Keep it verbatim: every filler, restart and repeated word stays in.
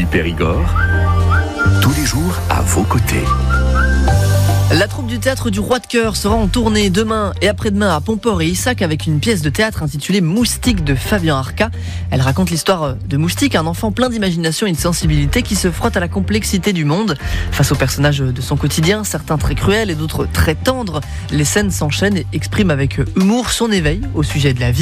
Ici Périgord, tous les jours à vos côtés. La troupe du théâtre du Roi de Cœur sera en tournée demain et après-demain à Pomport et Issac avec une pièce de théâtre intitulée Moustique de Fabien Arca. Elle raconte l'histoire de Moustique, un enfant plein d'imagination et de sensibilité qui se frotte à la complexité du monde. Face aux personnages de son quotidien, certains très cruels et d'autres très tendres, les scènes s'enchaînent et expriment avec humour son éveil au sujet de la vie.